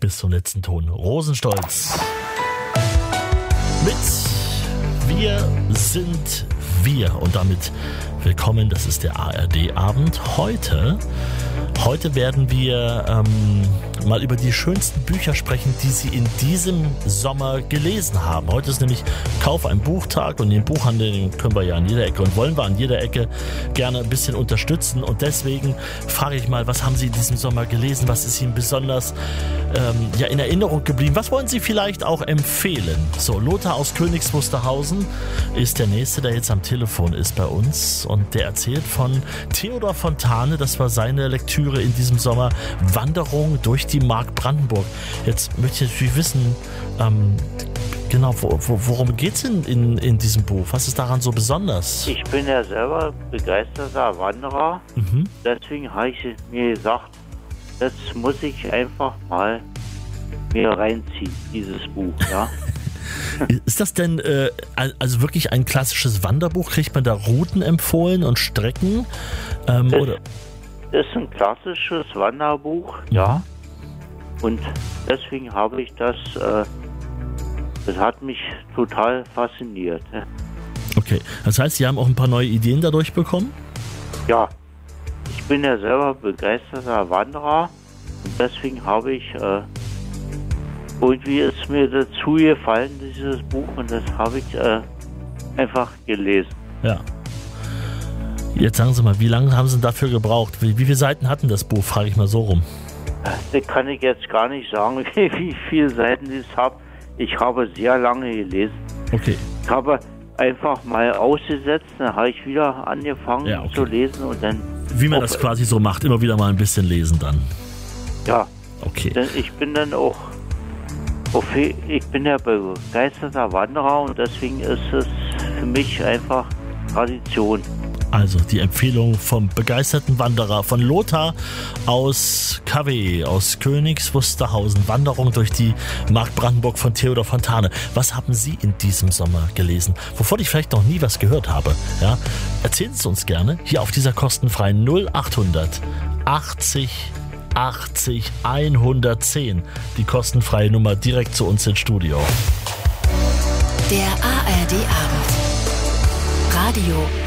bis zum letzten Ton. Rosenstolz mit Wir sind wir und damit willkommen, das ist der ARD-Abend. Heute werden wir mal über die schönsten Bücher sprechen, die Sie in diesem Sommer gelesen haben. Heute ist nämlich Kauf ein Buchtag und den Buchhandel den können wir ja an jeder Ecke und wollen wir an jeder Ecke gerne ein bisschen unterstützen. Und deswegen frage ich mal, was haben Sie in diesem Sommer gelesen? Was ist Ihnen besonders in Erinnerung geblieben? Was wollen Sie vielleicht auch empfehlen? So, Lothar aus Königs Wusterhausen ist der Nächste, der jetzt am Telefon ist bei uns. Und der erzählt von Theodor Fontane. Das war seine Lektüre in diesem Sommer. Wanderung durch die Mark Brandenburg. Jetzt möchte ich natürlich wissen, worum geht es in diesem Buch? Was ist daran so besonders? Ich bin ja selber begeisterter Wanderer. Deswegen habe ich mir gesagt, das muss ich einfach mal mir reinziehen, dieses Buch. Ja. Ist das denn also wirklich ein klassisches Wanderbuch? Kriegt man da Routen empfohlen und Strecken? Oder? Das ist ein klassisches Wanderbuch, ja. Und deswegen habe ich das hat mich total fasziniert. Okay, das heißt, Sie haben auch ein paar neue Ideen dadurch bekommen? Ja, ich bin ja selber begeisterter Wanderer und deswegen habe ich irgendwie ist mir dazu gefallen, dieses Buch, und das habe ich einfach gelesen. Ja. Jetzt sagen Sie mal, wie lange haben Sie dafür gebraucht? Wie viele Seiten hatten das Buch? Frage ich mal so rum. Das kann ich jetzt gar nicht sagen, wie viele Seiten ich habe. Ich habe sehr lange gelesen. Okay. Ich habe einfach mal ausgesetzt, dann habe ich wieder angefangen zu lesen und dann... Wie man das quasi so macht, immer wieder mal ein bisschen lesen dann. Ja. Okay. Ich bin dann auch... Ich bin ja begeisterter Wanderer und deswegen ist es für mich einfach Tradition. Also die Empfehlung vom begeisterten Wanderer von Lothar aus KW, aus Königs Wusterhausen. Wanderung durch die Mark Brandenburg von Theodor Fontane. Was haben Sie in diesem Sommer gelesen, wovon ich vielleicht noch nie was gehört habe? Ja? Erzählen Sie es uns gerne hier auf dieser kostenfreien 0800 80 110. Die kostenfreie Nummer direkt zu uns ins Studio. Der ARD-Abend. Radio